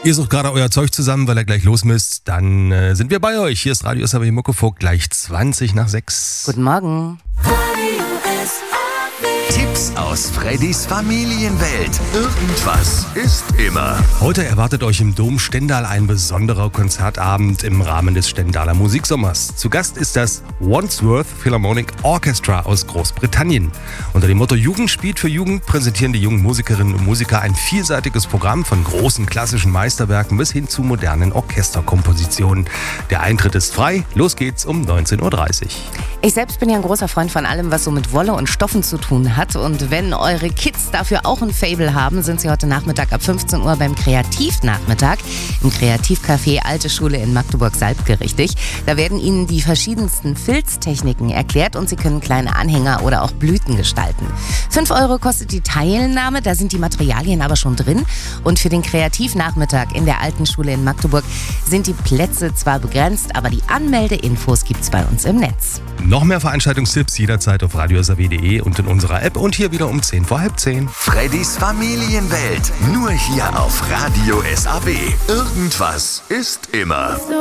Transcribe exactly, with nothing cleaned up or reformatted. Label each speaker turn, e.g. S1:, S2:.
S1: Ihr sucht gerade euer Zeug zusammen, weil er gleich los müsst. Dann äh, sind wir bei euch. Hier ist Radio S A W Muckefuck, gleich zwanzig nach sechs.
S2: Guten Morgen.
S3: Tipps aus Freddys Familienwelt. Irgendwas ist immer.
S1: Heute erwartet euch im Dom Stendal ein besonderer Konzertabend im Rahmen des Stendaler Musiksommers. Zu Gast ist das Wandsworth Philharmonic Orchestra aus Großbritannien. Unter dem Motto Jugend spielt für Jugend präsentieren die jungen Musikerinnen und Musiker ein vielseitiges Programm von großen klassischen Meisterwerken bis hin zu modernen Orchesterkompositionen. Der Eintritt ist frei. Los geht's um neunzehn Uhr dreißig.
S2: Ich selbst bin ja ein großer Freund von allem, was so mit Wolle und Stoffen zu tun hat. Und wenn eure Kids dafür auch ein Faible haben, sind sie heute Nachmittag ab fünfzehn Uhr beim Kreativnachmittag im Kreativcafé Alte Schule in Magdeburg-Salbke richtig. Da werden ihnen die verschiedensten Filztechniken erklärt und sie können kleine Anhänger oder auch Blüten gestalten. fünf Euro kostet die Teilnahme, da sind die Materialien aber schon drin. Und für den Kreativnachmittag in der Alten Schule in Magdeburg sind die Plätze zwar begrenzt, aber die Anmeldeinfos gibt's bei uns im Netz.
S1: Noch mehr Veranstaltungstipps jederzeit auf radio s a w punkt d e und in unserer App und hier wieder um zehn vor halb zehn.
S3: Freddys Familienwelt. Nur hier auf Radio S A W. Irgendwas ist immer.